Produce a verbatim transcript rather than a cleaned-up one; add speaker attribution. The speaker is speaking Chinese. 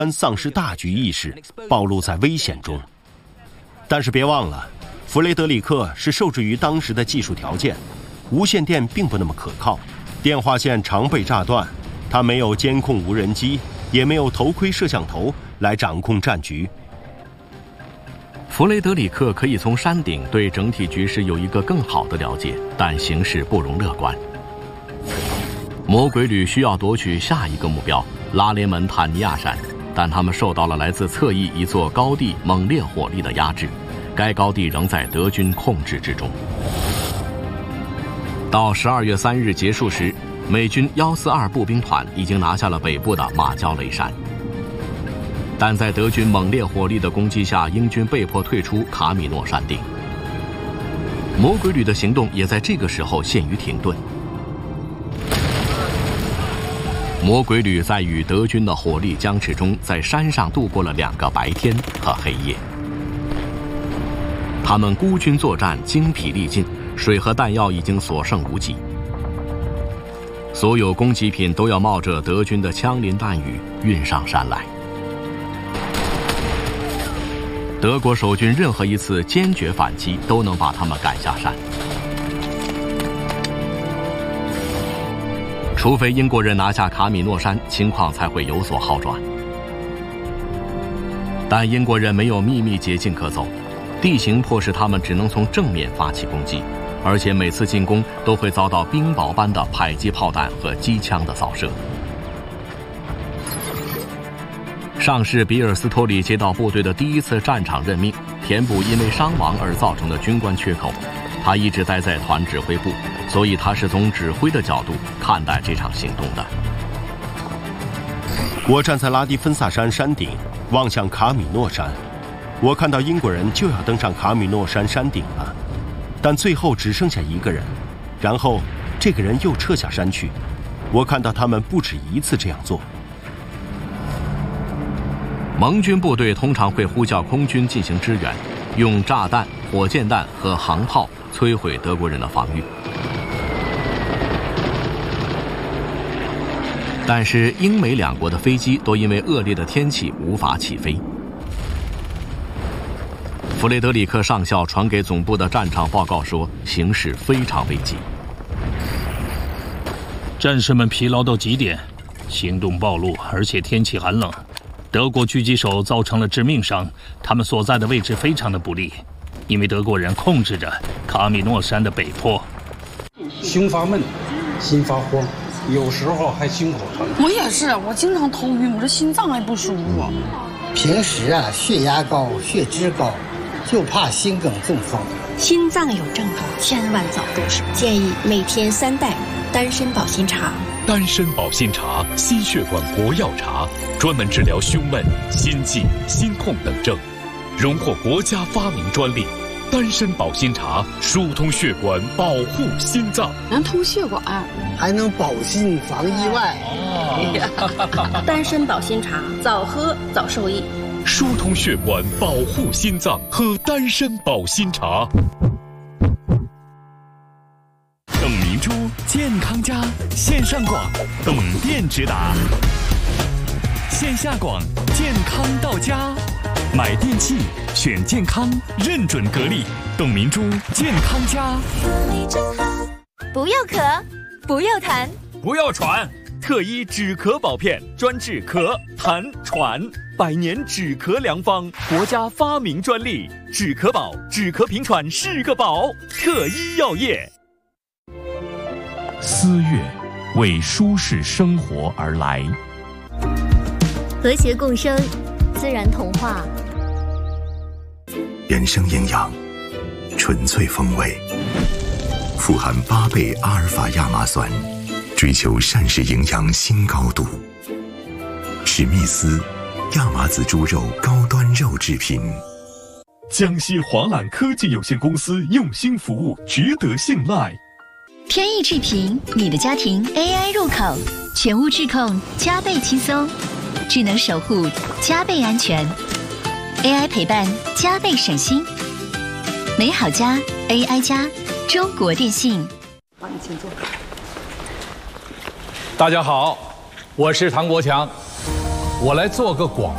Speaker 1: 丧失大局意识，暴露在危险中。但是别忘了，弗雷德里克是受制于当时的技术条件，无线电并不那么可靠，电话线常被炸断，他没有监控无人机，也没有头盔摄像头来掌控战局。
Speaker 2: 弗雷德里克可以从山顶对整体局势有一个更好的了解，但形势不容乐观。魔鬼旅需要夺取下一个目标拉联门坦尼亚山，但他们受到了来自侧翼一座高地猛烈火力的压制，该高地仍在德军控制之中。到十二月三日结束时，美军一四二步兵团已经拿下了北部的马焦雷山，但在德军猛烈火力的攻击下，英军被迫退出卡米诺山顶。魔鬼旅的行动也在这个时候陷于停顿。魔鬼旅在与德军的火力僵持中，在山上度过了两个白天和黑夜。他们孤军作战，精疲力尽，水和弹药已经所剩无几。所有供给品都要冒着德军的枪林弹雨运上山来。德国守军任何一次坚决反击都能把他们赶下山，除非英国人拿下卡米诺山，情况才会有所好转。但英国人没有秘密捷径可走，地形迫使他们只能从正面发起攻击，而且每次进攻都会遭到冰雹般的迫击炮弹和机枪的扫射。上士比尔斯托里接到部队的第一次战场任命，填补因为伤亡而造成的军官缺口。他一直待在团指挥部，所以他是从指挥的角度看待这场行动的。
Speaker 1: 我站在拉迪芬萨山山顶，望向卡米诺山。我看到英国人就要登上卡米诺山山顶了，但最后只剩下一个人，然后这个人又撤下山去。我看到他们不止一次这样做。
Speaker 2: 盟军部队通常会呼叫空军进行支援，用炸弹、火箭弹和航炮摧毁德国人的防御。但是英美两国的飞机都因为恶劣的天气无法起飞。弗雷德里克上校传给总部的战场报告说，形势非常危急。
Speaker 3: 战士们疲劳到极点，行动暴露，而且天气寒冷。德国狙击手造成了致命伤，他们所在的位置非常的不利，因为德国人控制着卡米诺山的北坡。
Speaker 4: 胸发闷，心发慌，有时候还心口疼。
Speaker 5: 我也是，我经常头晕，我这心脏还不舒服。
Speaker 6: 平时啊，血压高，血脂高，就怕心梗中风。
Speaker 7: 心脏有症状，千万早重视。建议每天三袋丹参保心茶。
Speaker 8: 丹参保心茶，心血管活药茶，专门治疗胸闷、心悸、心痛等症，荣获国家发明专利。丹参保心茶疏通血管，保护心脏，
Speaker 5: 能通血管，
Speaker 6: 还能保心防意外。
Speaker 7: 哦、丹参保心茶，早喝早受益。
Speaker 8: 疏通血管，保护心脏，喝丹参保心茶。
Speaker 9: 董明珠健康家线上广，董店直达；线下广，健康到家。买电器选健康，认准格力，董明珠健康家。
Speaker 10: 不要咳，不要痰，
Speaker 9: 不要喘，特医止咳宝片，专治咳、痰、喘，百年止咳良方，国家发明专利。止咳宝，止咳平喘是个宝，特医药业。
Speaker 11: 思悦，为舒适生活而来。
Speaker 10: 和谐共生，自然童话。
Speaker 12: 原生营养，纯粹风味，富含八倍阿尔法亚麻酸，追求膳食营养新高度。史密斯亚麻籽猪肉高端肉制品。
Speaker 11: 江西华揽科技有限公司用心服务，值得信赖。
Speaker 10: 天翼智屏，你的家庭 A I 入口，全屋智控加倍轻松，智能守护加倍安全 ，A I 陪伴加倍省心。美好家 A I 加，中国电信。
Speaker 5: 好，你请坐。
Speaker 13: 大家好，我是唐国强，我来做个广